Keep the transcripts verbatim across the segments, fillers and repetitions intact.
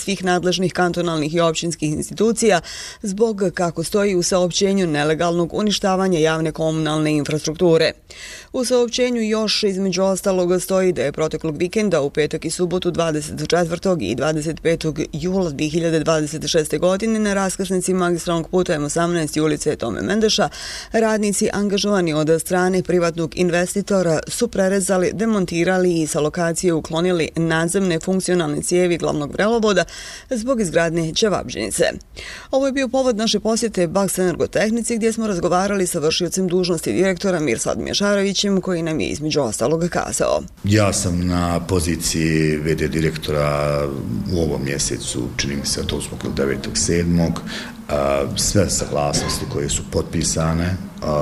svih nadležnih kantonalnih i općinskih institucija zbog, kako stoji u saopćenju, nelegalnog uništavanja javne komunalne infrastrukture. U saopćenju još između ostalog stoji da je proteklog vikenda u petak i subotu dvadeset četvrtog i dvadeset petog jula dvije hiljade dvadeset šeste. godine na raskrsnici magistralnog puta M osamnaest i ulice Tome Mendeša radnici angažovani od strane privatnog investitora su prerezali, demontirali i sa lokacije uklonili nadzemne funkcionalne cijevi glavnog vrelovoda zbog izgradnje ćevabdžinice. Ovo je bio povod naše posjete Baks Energotehnici, gdje smo razgovarali sa vršiocem dužnosti direktora Mirsadom Ješarevićem, koji nam je između ostalog kazao. Ja sam na poziciji ve de direktora u ovom mjesecu, čini mi se od osmog ili devetog sedmog Sve saglasnosti koje su potpisane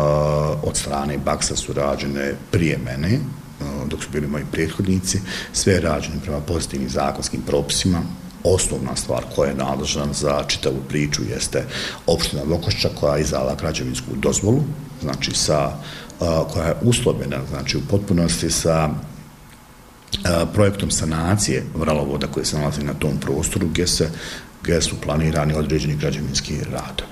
od strane Baksa su rađene prije mene, dok su bili moji prethodnici, sve je rađeno prema pozitivnim zakonskim propisima. Osnovna stvar koja je nadležna za čitavu priču jeste opština Vogošća, koja je izdala građevinsku dozvolu, znači sa, koja je uslovljena, znači u potpunosti sa projektom sanacije vrelovoda koji se nalazi na tom prostoru gdje se gdje su planirani određeni građevinski rad.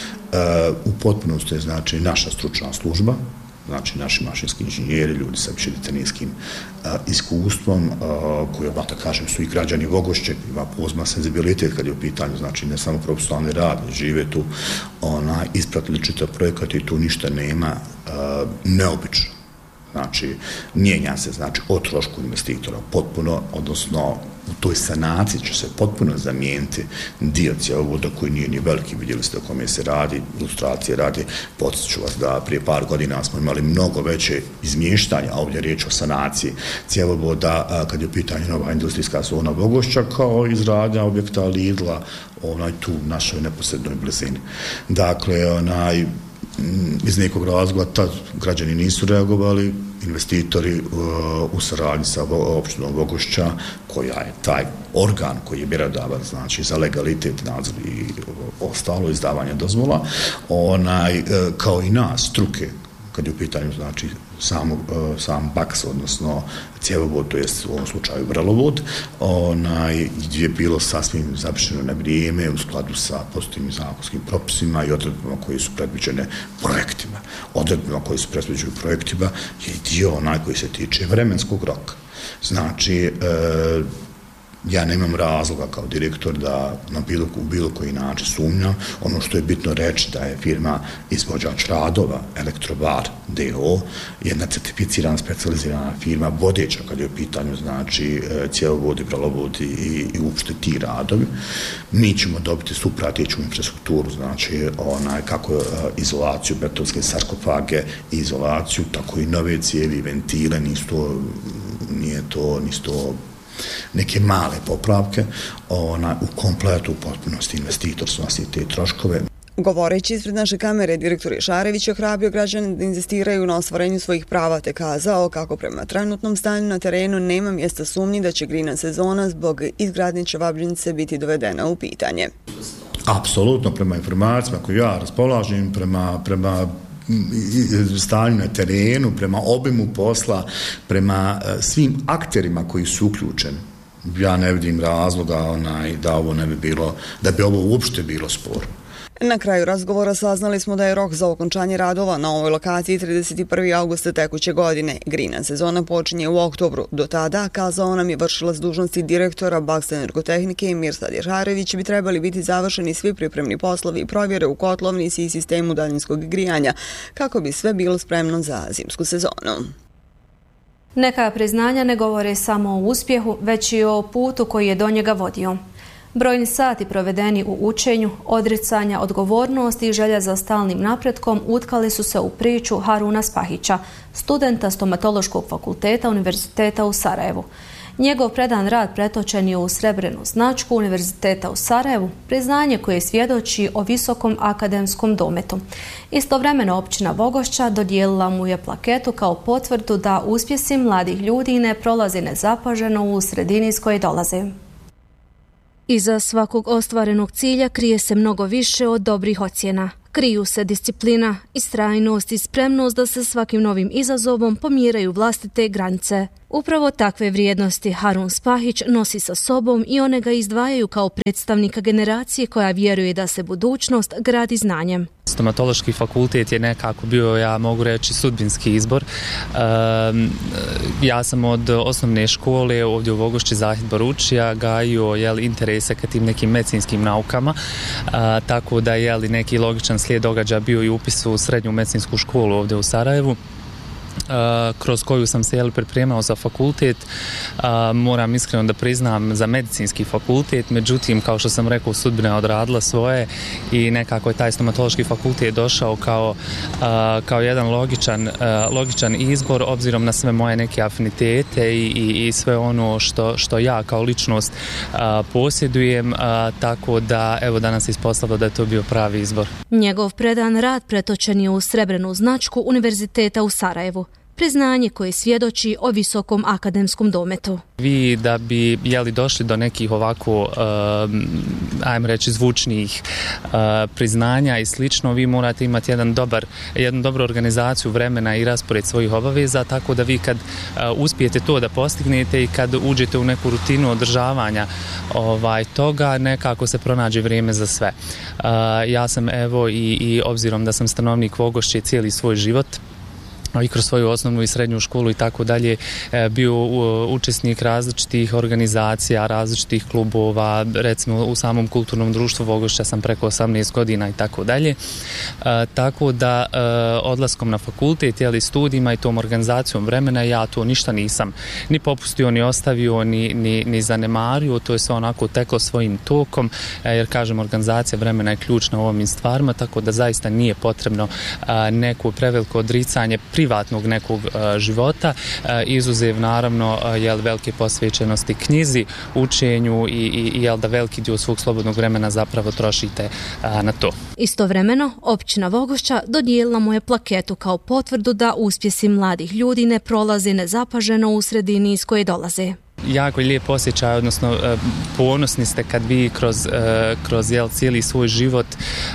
U potpunosti je znači naša stručna služba, znači naši mašinski inženjeri, ljudi sa višedecenijskim iskustvom, koji, da kažem, su i građani Vogošće, ima pozna senzibilitet kad je u pitanju, znači ne samo profesionalni rad, žive tu, ona, ispratili čitav projekat i tu ništa nema neobično. Znači, mijenja se, znači, o trošku investitora potpuno, odnosno u toj sanaciji će se potpuno zamijeniti dio cjevovoda koji nije ni veliki, vidjeli ste o kome se radi, ilustracije radi, podsjeću vas da prije par godina smo imali mnogo veće izmještanja, a ovdje je riječ o sanaciji cjevovoda kad je u pitanju nova industrijska zona Vogošća, kao izgradnja objekta Lidla, onaj tu u našoj neposrednoj blizini. Dakle, onaj iz nekog razloga tad građani nisu reagovali, investitori u saradnji sa opštinom Vogošća, koja je taj organ koji je mjerodavan, znači za legalitet, nadzor i ostalo izdavanje dozvola, onaj, kao i nas, struke, kad je u pitanju, znači, sam, sam Baks, odnosno cjevovod, to jest u ovom slučaju vrelovod, onaj, gdje je bilo sasvim završeno na vrijeme u skladu sa pozitivnim zakonskim propisima i odredbama koje su predviđene projektima. Odredbama koje su predviđene projektima je dio onaj koji se tiče vremenskog roka. Znači, e, ja nemam razloga kao direktor da na bilo, u bilo koji način sumnjam. Ono što je bitno reći da je firma izvođač radova Elektrovar de o jedna certificirana, specijalizirana firma, vodeća kad je u pitanju, znači, cjevovodi, vrelovodi i, i uopšte ti radovi. Mi ćemo dobiti suprateću infrastrukturu, znači, onaj, kako izolaciju, betonske sarkofage i izolaciju, tako i nove cijevi, ventile, nisu to, nije to, nisu to neke male popravke, ona, u kompletu, u potpunosti investitor snosi te troškove. Govoreći ispred naše kamere, direktor Ješarević je ohrabrio građane da inzistiraju na ostvarenju svojih prava, te kazao kako prema trenutnom stanju na terenu nema mjesta sumnji da će grina sezona zbog izgradnje ćevabdžinice biti dovedena u pitanje. Apsolutno, prema informacijama koje ja raspolažem, prema, prema stanju na terenu, prema obimu posla, prema svim akterima koji su uključeni. Ja ne vidim razloga onaj, da ovo ne bi bilo, da bi ovo uopšte bilo sporno. Na kraju razgovora saznali smo da je rok za okončanje radova na ovoj lokaciji trideset prvog avgusta tekuće godine. Grina sezona počinje u oktobru. Do tada, kazao nam je vršilac dužnosti direktora Baks Energotehnike Mirsad Ješarević, bi trebali biti završeni svi pripremni poslovi i provjere u kotlovnici i sistemu daljinskog grijanja, kako bi sve bilo spremno za zimsku sezonu. Neka priznanja ne govore samo o uspjehu, već i o putu koji je do njega vodio. Brojni sati provedeni u učenju, odricanja, odgovornosti i želja za stalnim napretkom utkali su se u priču Haruna Spahića, studenta stomatološkog fakulteta Univerziteta u Sarajevu. Njegov predan rad pretočen je u srebrenu značku Univerziteta u Sarajevu, priznanje koje svjedoči o visokom akademskom dometu. Istovremeno općina Vogošća dodijelila mu je plaketu kao potvrdu da uspjesi mladih ljudi ne prolaze nezapaženo u sredini iz koje dolaze. Iza svakog ostvarenog cilja krije se mnogo više od dobrih ocjena, kriju se disciplina, istrajnost i spremnost da se svakim novim izazovom pomjeraju vlastite granice. Upravo takve vrijednosti Harun Spahić nosi sa sobom i one ga izdvajaju kao predstavnika generacije koja vjeruje da se budućnost gradi znanjem. Stomatološki fakultet je nekako bio, ja mogu reći, sudbinski izbor. E, ja sam od osnovne škole ovdje u Vogošći Zahid Baručija gajio jel, interese ka tim nekim medicinskim naukama, e, tako da je neki logičan slijed događaja bio i upis u srednju medicinsku školu ovdje u Sarajevu. Uh, kroz koju sam se jel, pripremao za fakultet. Uh, moram iskreno da priznam za medicinski fakultet, međutim, kao što sam rekao, sudbina je odradila svoje i nekako je taj stomatološki fakultet došao kao, uh, kao jedan logičan, uh, logičan izbor obzirom na sve moje neke afinitete i, i, i sve ono što, što ja kao ličnost uh, posjedujem, uh, tako da evo danas se ispostavilo da je to bio pravi izbor. Njegov predan rad pretočen je u srebrnu značku Univerziteta u Sarajevu. Priznanje koje svjedoči o visokom akademskom dometu. Vi da bi jeli došli do nekih ovako, uh, ajmo reći, zvučnijih uh, priznanja i slično, vi morate imati jedan dobar, jednu dobru organizaciju vremena i raspored svojih obaveza, tako da vi kad uh, uspijete to da postignete i kad uđete u neku rutinu održavanja ovaj, toga, nekako se pronađe vrijeme za sve. Uh, ja sam evo i, i obzirom da sam stanovnik Vogošće cijeli svoj život, i kroz svoju osnovnu i srednju školu i tako dalje bio učesnik različitih organizacija, različitih klubova, recimo u samom kulturnom društvu Vogošća sam preko osamnaest godina i tako dalje. Tako da odlaskom na fakultet, jeli studijima i tom organizacijom vremena ja to ništa nisam ni popustio, ni ostavio, ni, ni, ni zanemario, to je sve onako teklo svojim tokom, jer kažem organizacija vremena je ključna u ovim stvarima, tako da zaista nije potrebno neko preveliko odricanje privatnog nekog uh, života, uh, izuzev naravno uh, jel, velike posvećenosti knjizi, učenju i, i jel, da veliki dio svog slobodnog vremena zapravo trošite uh, na to. Istovremeno, općina Vogošća dodijelila mu je plaketu kao potvrdu da uspjesi mladih ljudi ne prolaze nezapaženo u sredini iz koje dolaze. Jako lijep osjećaj, odnosno ponosni ste kad vi kroz, kroz jel, cijeli svoj život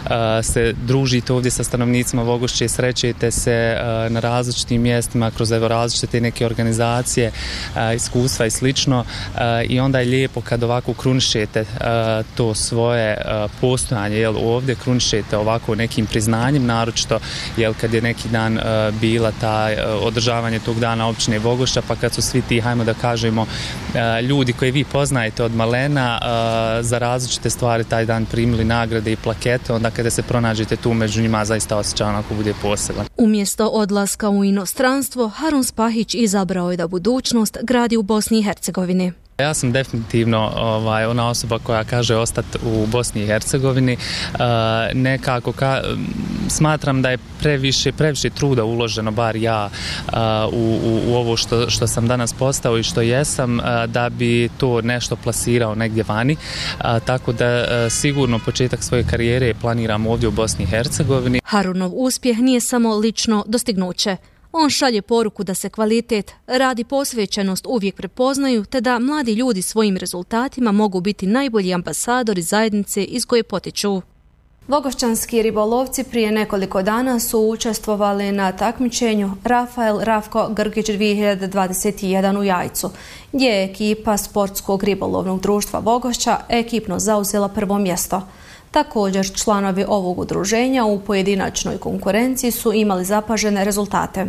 se družite ovdje sa stanovnicima Vogošće, srećete se na različitim mjestima, kroz evo različite neke organizacije, iskustva i slično, i onda je lijepo kad ovako krunišete to svoje postojanje, jel, ovdje krunišete ovako nekim priznanjem, naročito jel, kad je neki dan bila ta održavanje tog dana općine Vogošća, pa kad su svi ti, hajmo da kažemo, ljudi koje vi poznajete od malena za različite stvari taj dan primili nagrade i plakete, onda kada se pronađete tu među njima zaista osjećaj onako bude poseban. Umjesto odlaska u inostranstvo, Harun Spahić izabrao je da budućnost gradi u Bosni i Hercegovini. Ja sam definitivno ovaj, ona osoba koja kaže ostati u Bosni i Hercegovini. E, nekako ka, smatram da je previše, previše truda uloženo, bar ja, e, u, u, u ovo što, što sam danas postao i što jesam, e, da bi to nešto plasirao negdje vani. E, tako da e, sigurno početak svoje karijere planiram ovdje u Bosni i Hercegovini. Harunov uspjeh nije samo lično dostignuće. On šalje poruku da se kvalitet, rad i posvećenost uvijek prepoznaju, te da mladi ljudi svojim rezultatima mogu biti najbolji ambasadori zajednice iz koje potiču. Vogošćanski ribolovci prije nekoliko dana su učestvovali na takmičenju Rafael Ravko Grgić dvije hiljade dvadeset jedan u Jajcu, gdje je ekipa Sportskog ribolovnog društva Vogošća ekipno zauzela prvo mjesto. Također, članovi ovog udruženja u pojedinačnoj konkurenciji su imali zapažene rezultate.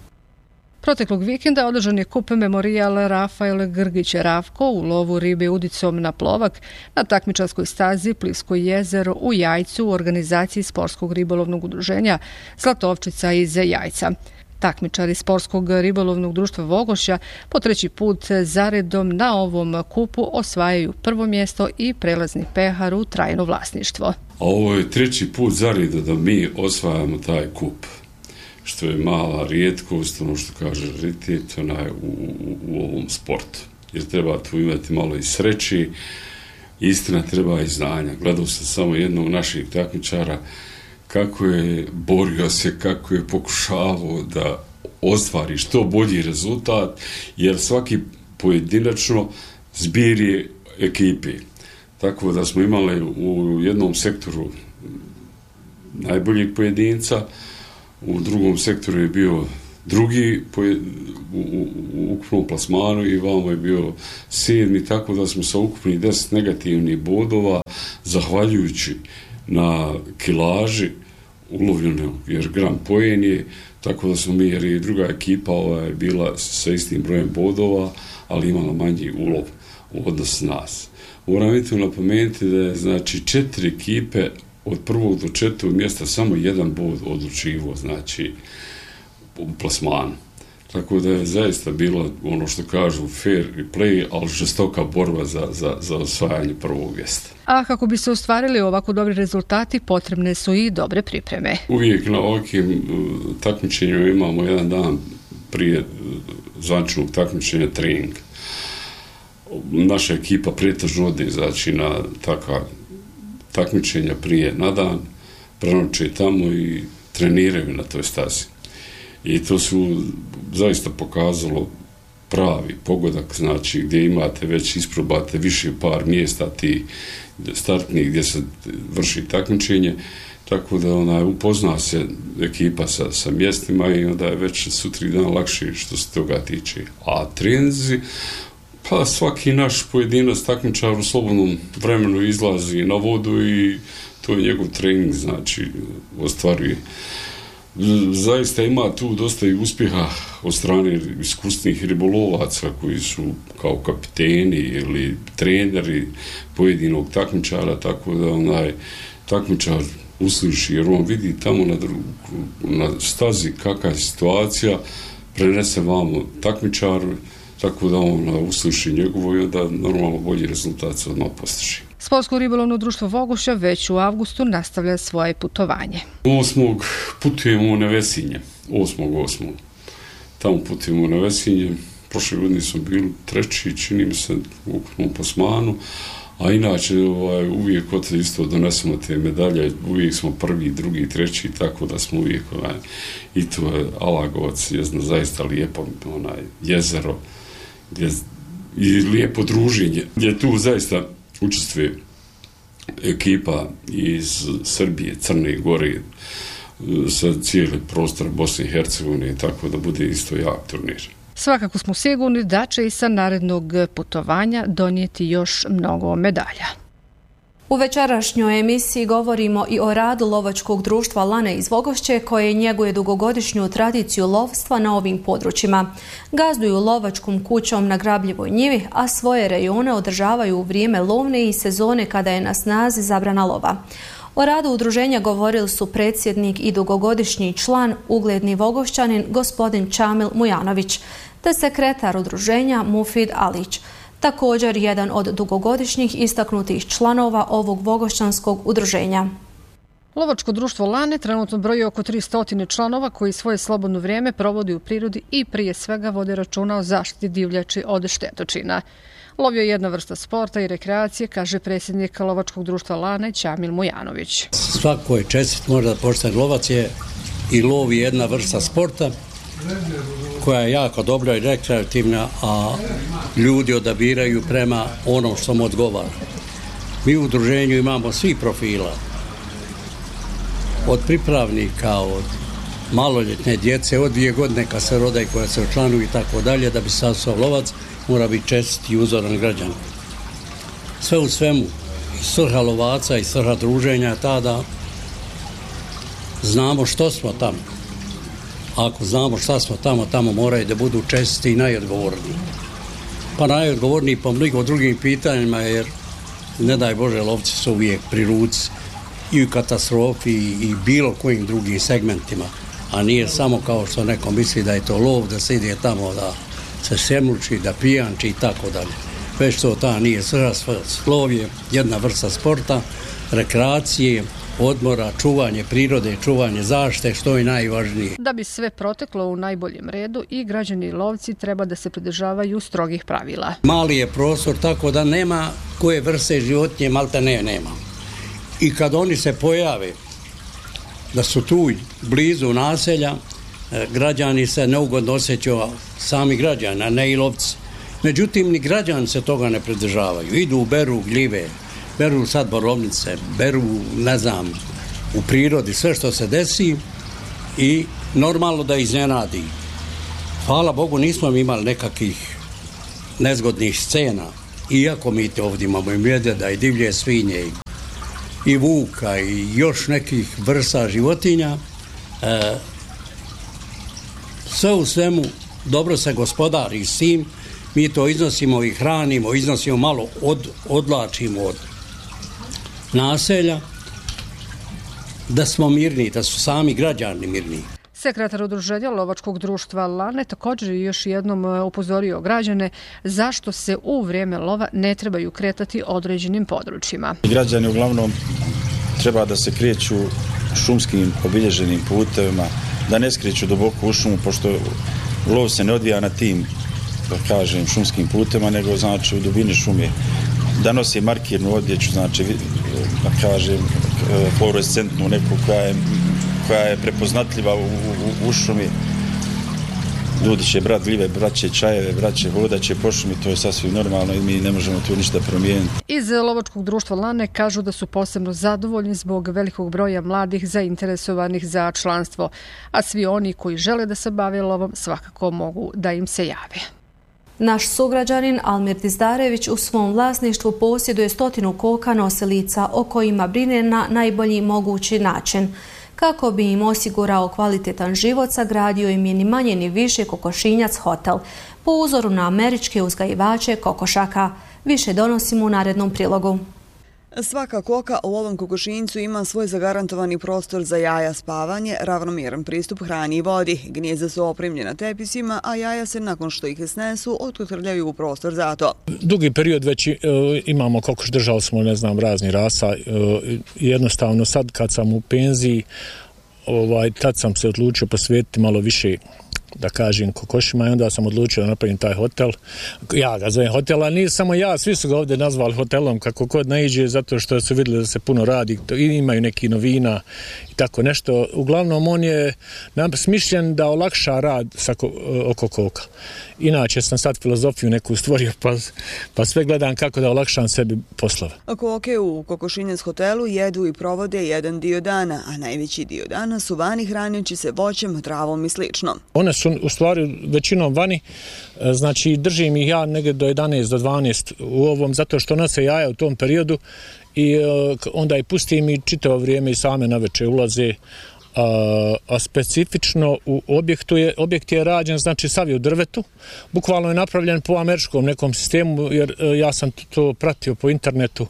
Proteklog vikenda održan je kup memorijal Rafael Grgić Ravko u lovu ribe udicom na plovak na takmičarskoj stazi Plivsko jezero u Jajcu u organizaciji Sportskog ribolovnog udruženja Zlatovčica iz Jajca. Takmičari Sportskog ribolovnog društva Vogošća po treći put zaredom na ovom kupu osvajaju prvo mjesto i prelazni pehar u trajno vlasništvo. A ovo je treći put zaredom da mi osvajamo taj kup, što je mala rijetkost, ono što kaže raritet, onaj u, u, u ovom sportu. Jer treba tu imati malo i sreći, istina treba i znanja. Gledao sam samo jednog naših takmičara kako je borio se, kako je pokušavao da ostvari što bolji rezultat, jer svaki pojedinačno zbir je ekipi. Tako da smo imali u jednom sektoru najboljeg pojedinca, u drugom sektoru je bio drugi u, u, u ukupnom plasmanu i vamo je bio sedmi, tako da smo sa ukupnih deset negativnih bodova, zahvaljujući na kilaži ulovljeno, jer gram pojen je, tako da smo mi, jer je druga ekipa ova je bila sa istim brojem bodova, ali imala manji ulov u odnosu nas. Moram i tu napomenuti da je, znači, četiri ekipe od prvog do četvrtog mjesta samo jedan bod odlučivo, znači, u plasmanu. Tako da je zaista bilo ono što kažu fair play, ali žestoka borba za, za, za osvajanje prvog mjesta. A kako bi se ostvarili ovako dobri rezultati, potrebne su i dobre pripreme. Uvijek na ovakvim takmičenjima imamo jedan dan prije zvaničnog takmičenja trening. Naša ekipa pretežno ode, znači, na takva takmičenja prije na dan, prenoće tamo i treniraju na toj stazi. I to su zaista pokazalo pravi pogodak, znači gdje imate već isprobate više par mjesta ti startnih gdje se vrši takmičenje, tako da onaj, upozna se ekipa sa, sa mjestima i onda je već sutri dan lakši što se toga tiče. A treninzi, pa svaki naš pojedinac takmičar u slobodnom vremenu izlazi na vodu i to je njegov trening, znači ostvaruje. Zaista ima tu dosta i uspjeha od strane iskusnih ribolovaca koji su kao kapiteni ili treneri pojedinog takmičara, tako da onaj takmičar usliši, jer on vidi tamo na, drugu, na stazi kakva je situacija, prenese vamo takmičaru, tako da on usliši njegovo i onda normalno bolji rezultat se odmah postiže. Sportsko ribolovno društvo Vogošća već u avgustu nastavlja svoje putovanje. Osmog putujemo u Nevesinje. Osmog, osmog. Tamo putujemo u Nevesinje. Prošle godine smo bili treći, čini mi se, u ukupnom plasmanu. A inače, ovaj, uvijek od isto donesemo te medalje. Uvijek smo prvi, drugi, treći, tako da smo uvijek, onaj, i to je Alagovac, je zaista lijepo, onaj, jezero, gdje, i lijepo druženje. Gdje tu zaista učestvuje ekipa iz Srbije, Crne Gore, sa cijeli prostor Bosne i Hercegovine, tako da bude isto jak turnir. Svakako smo sigurni da će i sa narednog putovanja donijeti još mnogo medalja. U večerašnjoj emisiji govorimo i o radu lovačkog društva Lane iz Vogošće koje njeguje dugogodišnju tradiciju lovstva na ovim područjima. Gazduju lovačkom kućom na Grabljivoj njivi, a svoje rejone održavaju u vrijeme lovne i sezone kada je na snazi zabrana lova. O radu udruženja govorili su predsjednik i dugogodišnji član, ugledni Vogošćanin gospodin Čamil Mujanović, te sekretar udruženja Mufid Alić. Također jedan od dugogodišnjih istaknutih članova ovog vogošćanskog udruženja. Lovačko društvo Lane trenutno broji oko tristo članova koji svoje slobodno vrijeme provodi u prirodi i prije svega vode računa o zaštiti divljači od štetočina. Lov je jedna vrsta sporta i rekreacije, kaže predsjednik Lovačkog društva Lane Čamil Mujanović. Svako je čestit, možda pošten lovac je i lov je jedna vrsta sporta koja je jako dobra i rekreativna, a ljudi odabiraju prema onom što mu odgovara. Mi u udruženju imamo svi profila, od pripravnika, od maloljetne djece, od dvije godine kad se roda i koja se učlanuju i tako dalje, da bi sastao lovac, mora biti čestit i uzoran građan. Sve u svemu, svrha lovaca i svrha druženja je tada znamo što smo tamo. Ako znamo šta smo tamo, tamo moraju da budu česti i najodgovorniji. Pa najodgovorniji po mnogo drugim pitanjima, jer ne daj Bože, lovci su uvijek pri ruci i u katastrofi i bilo kojim drugim segmentima, a nije samo kao što neko misli da je to lov, da se ide tamo da se semluči, da pijanči i tako dalje. Već to ta nije svrha. Lov je jedna vrsta sporta, rekreacije, odmora, čuvanje prirode, čuvanje zaštite, što je najvažnije. Da bi sve proteklo u najboljem redu, i građani i lovci treba da se pridržavaju strogih pravila. Mali je prostor, tako da nema koje vrste životinje, malte ne, nema. I kad oni se pojave, da su tu blizu naselja, građani se neugodno osjećaju, sami građani, a ne i lovci. Međutim, ni građani se toga ne pridržavaju. Idu, beru gljive, beru sad borovnice, beru, ne znam, u prirodi sve što se desi i normalno da iznenadi. Hvala Bogu nismo imali nekakvih nezgodnih scena, iako mi te ovdje imamo i medvjeda i divlje svinje i vuka i još nekih vrsta životinja. E, sve u svemu dobro se gospodari s tim, mi to iznosimo i hranimo, iznosimo malo, od, odlačimo od naselja, da smo mirni, da su sami građani mirni. Sekretar udruženja lovačkog društva Lane također je još jednom upozorio građane zašto se u vrijeme lova ne trebaju kretati određenim područjima. Građani uglavnom treba da se kreću šumskim obilježenim putevima, da ne skreću duboko u šumu, pošto lov se ne odvija na tim, da kažem, šumskim putevima, nego znači u dubini šume. Da nosi markirnu odjeću, znači, da kažem, fluorescentnu neku koja je, koja je prepoznatljiva u, u, u šumi. Ljudi će brat gljive, braće čajeve, braće vodaće po šumi, to je sasvim normalno i mi ne možemo tu ništa promijeniti. Iz lovačkog društva Lane kažu da su posebno zadovoljni zbog velikog broja mladih zainteresovanih za članstvo, a svi oni koji žele da se bave lovom svakako mogu da im se jave. Naš sugrađanin Almir Dizdarević u svom vlasništvu posjeduje stotinu koka nosilica o kojima brine na najbolji mogući način. Kako bi im osigurao kvalitetan život, sagradio im je ni manje ni više kokošinjac hotel, po uzoru na američke uzgajivače kokošaka. Više donosimo u narednom prilogu. Svaka koka u ovom kokošinjcu ima svoj zagarantovani prostor za jaja, spavanje, ravnomjeran pristup hrani i vodi. Gnijezda su opremljena tepisima, a jaja se nakon što ih snesu otkotrljaju u prostor za to. Dugi period već e, imamo kokoš, držali smo, ne znam, razni rasa. E, jednostavno sad kad sam u penziji, ovaj, tad sam se odlučio posvetiti malo više, da kažem, kokošima i onda sam odlučio da napravim taj hotel. Ja ga zovem hotel, ali nije samo ja, svi su ga ovdje nazvali hotelom kako kod naiđe, zato što su vidjeli da se puno radi i imaju neki novina i tako nešto. Uglavnom on je smišljen da olakša rad sa, oko koka. Inače sam sad filozofiju neku stvorio, pa, pa sve gledam kako da olakšam sebi poslove. Koke u kokošinjac hotelu jedu i provode jedan dio dana, a najveći dio dana su vani hraneći se voćem, travom i slično. One su u stvari većinom vani, znači držim ih ja negdje do jedanaest do dvanaest u ovom, zato što nose jaja u tom periodu i onda i pustim i čitavo vrijeme i same na večer ulaze. A, a specifično u objektu je, objekt je rađen, znači sav je u drvetu, bukvalno je napravljen po američkom nekom sistemu, jer ja sam to pratio po internetu,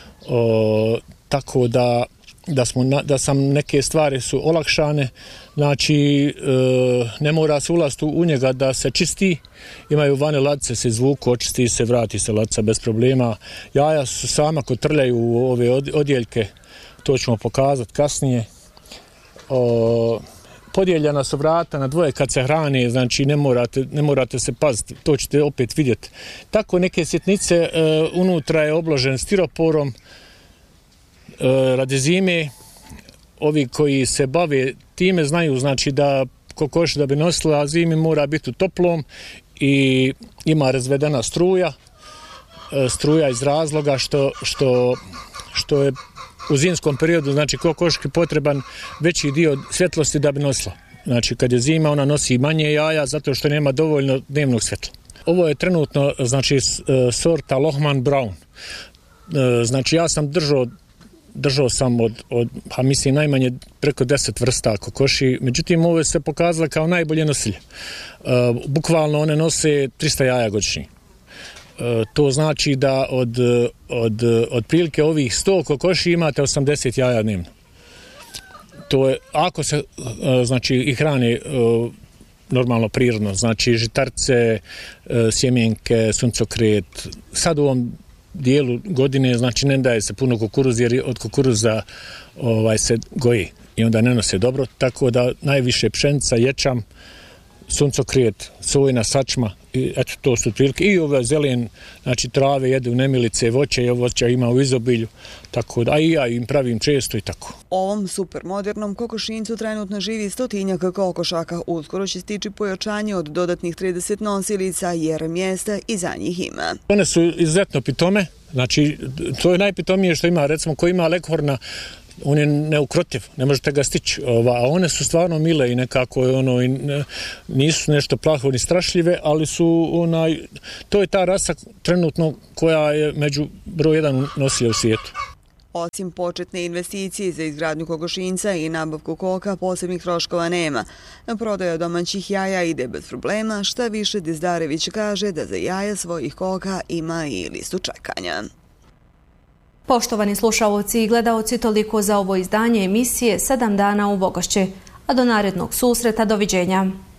o, tako da Da, smo, da sam neke stvari su olakšane, znači e, ne mora se ulaziti u njega da se čisti, imaju vane ladice, se izvuku, očisti se, vrati se ladica bez problema. Jaja su sama kotrljaju u ove odjeljke, to ćemo pokazati kasnije. O, podijeljena su vrata na dvoje kad se hrane, znači ne morate, ne morate se paziti, to ćete opet vidjeti. Tako neke sitnice, e, unutra je obložen stiroporom, radi zime. Ovi koji se bave time znaju, znači da kokoš da bi nosila zimi mora biti u toplom i ima razvedena struja, struja iz razloga što, što, što je u zimskom periodu, znači kokoški potreban veći dio svjetlosti da bi nosila. Znači kad je zima ona nosi manje jaja zato što nema dovoljno dnevnog svjetla. Ovo je trenutno, znači, sorta Lohmann Brown. Znači ja sam držao Držao sam od, od, pa mislim, najmanje preko deset vrsta kokoši, međutim ove se pokazale kao najbolje nosilje. E, bukvalno one nose trista jaja godišnje. E, to znači da od, od, od prilike ovih sto kokoši imate osamdeset jaja dnevno. To je, ako se, e, znači, i hrane e, normalno prirodno, znači žitarce, e, sjemenke, suncokret, sad u ovom dijelu godine, znači ne daje se puno kukuruza jer od kukuruza ovaj, se goji i onda ne nose dobro, tako da najviše pšenica, ječam, suncokret, sojina, sačma, i eto to su prilike. I ove zelen, znači trave jedu, nemilice, voće i voća ima u izobilju, tako da, a i ja im pravim često i tako. Ovom supermodernom kokošincu trenutno živi stotinjak kokošaka. Uskoro će stići pojačanje od dodatnih trideset nosilica jer mjesta i za njih ima. One su izuzetno pitome, znači to je najpitomije što ima, recimo ko ima Leghorna, on je neukrotiv, ne možete ga stići, a one su stvarno mile i nekako ono, i ne, nisu nešto plaho ni strašljive, ali su onaj, to je ta rasa trenutno koja je među broj jedan nosija u svijetu. Osim početne investicije za izgradnju kokošinca i nabavku koka, posebnih troškova nema. Prodaja domaćih jaja ide bez problema, šta više Dizdarević kaže da za jaja svojih koka ima i listu čekanja. Poštovani slušaoci i gledaoci, toliko za ovo izdanje emisije sedam dana u Bogošće, a do narednog susreta doviđenja.